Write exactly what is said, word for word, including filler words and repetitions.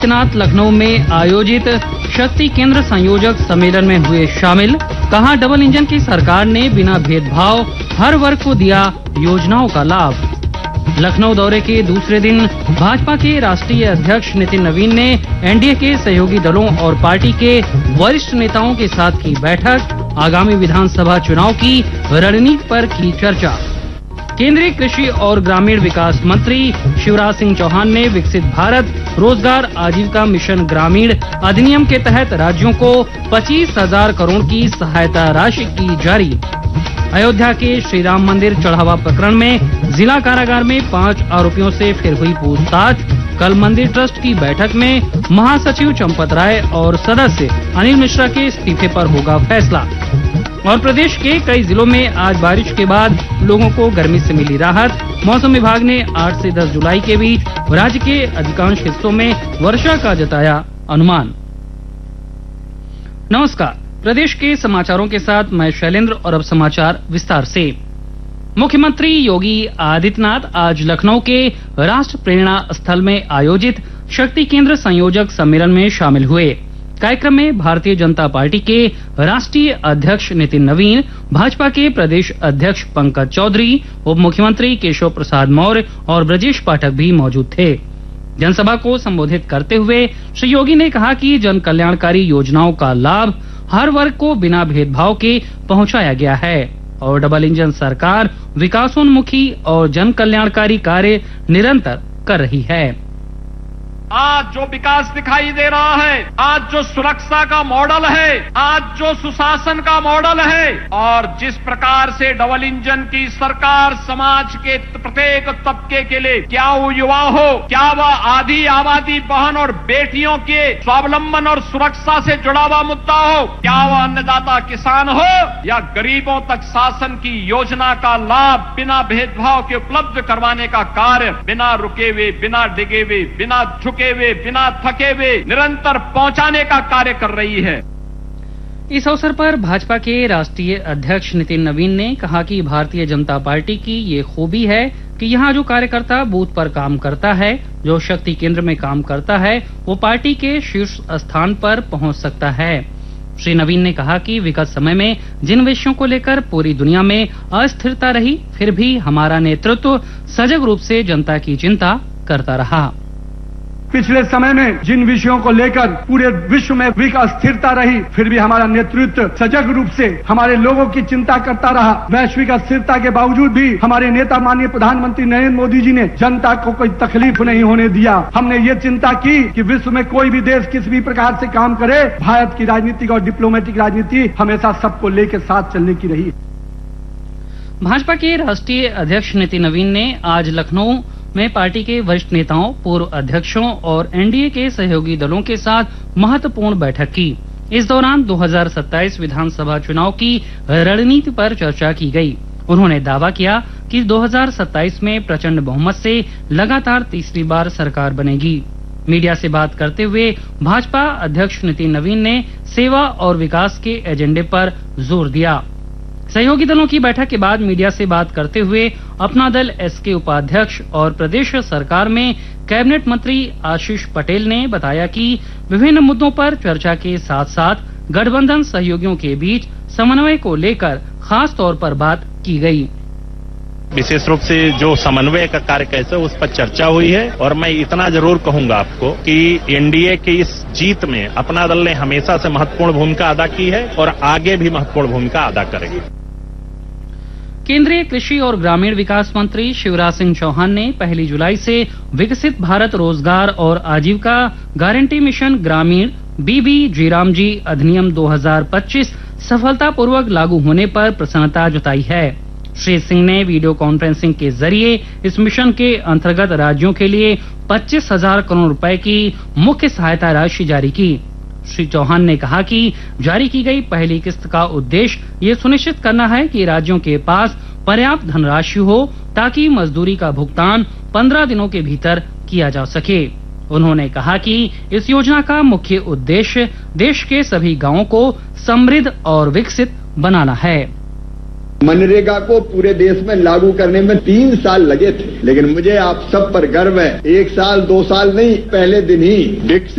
नाथ लखनऊ में आयोजित शक्ति केंद्र संयोजक सम्मेलन में हुए शामिल। कहा, डबल इंजन की सरकार ने बिना भेदभाव हर वर्ग को दिया योजनाओं का लाभ। लखनऊ दौरे के दूसरे दिन भाजपा के राष्ट्रीय अध्यक्ष नितिन नवीन ने एनडीए के सहयोगी दलों और पार्टी के वरिष्ठ नेताओं के साथ की बैठक। आगामी विधानसभा चुनाव की रणनीति पर की चर्चा। केंद्रीय कृषि और ग्रामीण विकास मंत्री शिवराज सिंह चौहान ने विकसित भारत रोजगार आजीविका मिशन ग्रामीण अधिनियम के तहत राज्यों को पच्चीस हजार करोड़ की सहायता राशि की जारी। अयोध्या के श्री राम मंदिर चढ़ावा प्रकरण में जिला कारागार में पांच आरोपियों से फिर हुई पूछताछ। कल मंदिर ट्रस्ट की बैठक में महासचिव चंपत राय और सदस्य अनिल मिश्रा के इस्तीफे पर होगा फैसला। और प्रदेश के कई जिलों में आज बारिश के बाद लोगों को गर्मी से मिली राहत। मौसम विभाग ने आठ से दस जुलाई के बीच राज्य के अधिकांश हिस्सों में वर्षा का जताया अनुमान। नमस्कार, प्रदेश के समाचारों के साथ मैं शैलेंद्र और अब समाचार विस्तार से। मुख्यमंत्री योगी आदित्यनाथ आज लखनऊ के राष्ट्र प्रेरणा स्थल में आयोजित शक्ति केंद्र संयोजक सम्मेलन में शामिल हुए। कार्यक्रम में भारतीय जनता पार्टी के राष्ट्रीय अध्यक्ष नितिन नवीन, भाजपा के प्रदेश अध्यक्ष पंकज चौधरी, उप मुख्यमंत्री केशव प्रसाद मौर्य और ब्रजेश पाठक भी मौजूद थे। जनसभा को संबोधित करते हुए श्री योगी ने कहा कि जन कल्याणकारी योजनाओं का लाभ हर वर्ग को बिना भेदभाव के पहुंचाया गया है और डबल इंजन सरकार विकासोन्मुखी और जन कल्याणकारी कार्य निरंतर कर रही है। आज जो विकास दिखाई दे रहा है, आज जो सुरक्षा का मॉडल है, आज जो सुशासन का मॉडल है और जिस प्रकार से डबल इंजन की सरकार समाज के प्रत्येक तबके के लिए, क्या वो युवा हो, क्या वह आधी आबादी बहन और बेटियों के स्वावलंबन और सुरक्षा से जुड़ा हुआ मुद्दा हो, क्या वह अन्नदाता किसान हो या गरीबों तक शासन की योजना का लाभ बिना भेदभाव के उपलब्ध करवाने का कार्य बिना रुके हुए, बिना डिगे हुए, बिना झुके वे, बिना थके हुए निरंतर पहुंचाने का कार्य कर रही है। इस अवसर पर भाजपा के राष्ट्रीय अध्यक्ष नितिन नवीन ने कहा कि भारतीय जनता पार्टी की ये खूबी है कि यहाँ जो कार्यकर्ता बूथ पर काम करता है, जो शक्ति केंद्र में काम करता है, वो पार्टी के शीर्ष स्थान पर पहुंच सकता है। श्री नवीन ने कहा कि विगत समय में जिन विषयों को लेकर पूरी दुनिया में अस्थिरता रही, फिर भी हमारा नेतृत्व सजग रूप से जनता की चिंता करता रहा। पिछले समय में जिन विषयों को लेकर पूरे विश्व में अस्थिरता रही, फिर भी हमारा नेतृत्व सजग रूप से हमारे लोगों की चिंता करता रहा। वैश्विक अस्थिरता के बावजूद भी हमारे नेता माननीय प्रधानमंत्री नरेंद्र मोदी जी ने जनता को कोई तकलीफ नहीं होने दिया। हमने ये चिंता की कि विश्व में कोई भी देश किसी भी प्रकार से काम करे, भारत की राजनीतिक और डिप्लोमेटिक राजनीति हमेशा सबको लेकर साथ चलने की रही। भाजपा के राष्ट्रीय अध्यक्ष नितिन नवीन ने आज लखनऊ में पार्टी के वरिष्ठ नेताओं, पूर्व अध्यक्षों और एनडीए के सहयोगी दलों के साथ महत्वपूर्ण बैठक की। इस दौरान दो हज़ार सत्ताईस विधानसभा चुनाव की रणनीति पर चर्चा की गई। उन्होंने दावा किया कि दो हज़ार सत्ताईस में प्रचंड बहुमत से लगातार तीसरी बार सरकार बनेगी। मीडिया से बात करते हुए भाजपा अध्यक्ष नितिन नवीन ने सेवा और विकास के एजेंडे पर जोर दिया। सहयोगी दलों की बैठक के बाद मीडिया से बात करते हुए अपना दल एस के उपाध्यक्ष और प्रदेश सरकार में कैबिनेट मंत्री आशीष पटेल ने बताया कि विभिन्न मुद्दों पर चर्चा के साथ साथ गठबंधन सहयोगियों के बीच समन्वय को लेकर खास तौर पर बात की गई। विशेष रूप से जो समन्वय का कार्य कैसे उस पर चर्चा हुई है और मैं इतना जरूर कहूंगा आपको कि एनडीए की इस जीत में अपना दल ने हमेशा से महत्वपूर्ण भूमिका अदा की है और आगे भी महत्वपूर्ण भूमिका अदा करेगी। केंद्रीय कृषि और ग्रामीण विकास मंत्री शिवराज सिंह चौहान ने पहली जुलाई से विकसित भारत रोजगार और आजीविका गारंटी मिशन ग्रामीण बीबी जीरामजी अधिनियम दो हज़ार पच्चीस सफलतापूर्वक लागू होने पर प्रसन्नता जताई है। श्री सिंह ने वीडियो कॉन्फ्रेंसिंग के जरिए इस मिशन के अंतर्गत राज्यों के लिए पच्चीस हजार करोड़ रुपए की मुख्य सहायता राशि जारी की। श्री चौहान ने कहा कि जारी की गई पहली किस्त का उद्देश्य ये सुनिश्चित करना है कि राज्यों के पास पर्याप्त धनराशि हो ताकि मजदूरी का भुगतान पंद्रह दिनों के भीतर किया जा सके। उन्होंने कहा कि इस योजना का मुख्य उद्देश्य देश के सभी गांवों को समृद्ध और विकसित बनाना है। मनरेगा को पूरे देश में लागू करने में तीन साल लगे थे, लेकिन मुझे आप सब पर गर्व है, एक साल दो साल नहीं, पहले दिन ही विकसित